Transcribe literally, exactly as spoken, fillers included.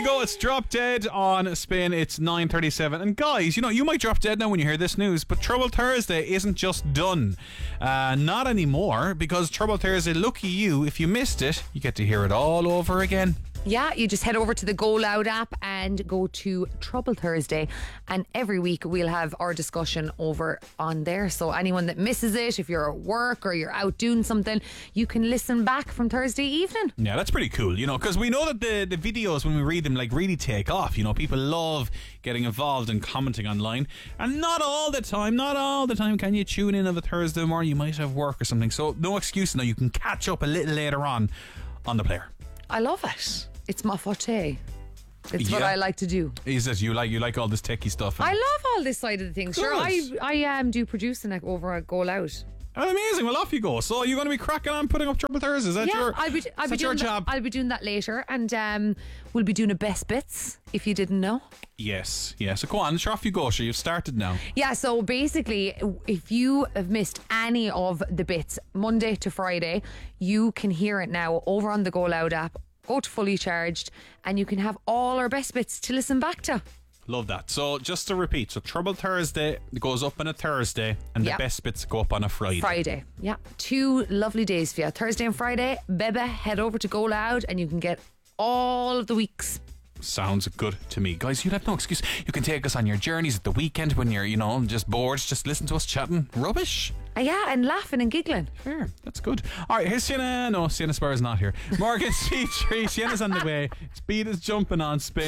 go. It's Drop Dead on Spin. It's nine thirty-seven. And guys, you know, you might drop dead now when you hear this news, but Trouble Thursday isn't just done. Uh, not anymore, because Trouble Thursday, lucky you, if you missed it, you get to hear it all over again. Yeah, you just head over to the Go Loud app and go to Trouble Thursday, and every week we'll have our discussion over on there. So anyone that misses it, if you're at work or you're out doing something, you can listen back from Thursday evening. Yeah, that's pretty cool, you know, because we know that the, the videos, when we read them, like really take off. You know, people love getting involved and commenting online, and not all the time, not all the time can you tune in on a Thursday morning. You might have work or something, so no excuse now. You can catch up a little later on on the player. I love it. It's my forte. It's Yeah. what I like to do. Is it you like you like all this techie stuff? And I love all this side of the things. Sure, I Good. I um, do producing it over at Go Loud. Oh, amazing. Well, off you go. So you're going to be cracking on putting up Trouble Thursdays. Is that Yeah, your, I'll be, I'll is be that your doing job? That, I'll be doing that later, and um, we'll be doing a best bits. If you didn't know. Yes, yes. So go on, sure, off you go. Sure, you've started now. Yeah, so basically, if you have missed any of the bits, Monday to Friday, you can hear it now over on the Go Loud app. Go to Fully Charged, and you can have all our best bits to listen back to. Love that. So just to repeat, so Trouble Thursday goes up on a Thursday, and Yeah. the best bits go up on a Friday. Friday, yeah. Two lovely days for you. Thursday and Friday, baby, head over to Go Loud, and you can get all of the weeks. Sounds good to me. Guys, you have no excuse. You can take us on your journeys at the weekend when you're, you know, just bored. Just listen to us chatting rubbish. Uh, yeah, and laughing and giggling. Fair. That's good. All right, here's Sienna. No, Sienna Spur is not here. Morgan Speed three. Sienna's on the way. Speed is jumping on Spin.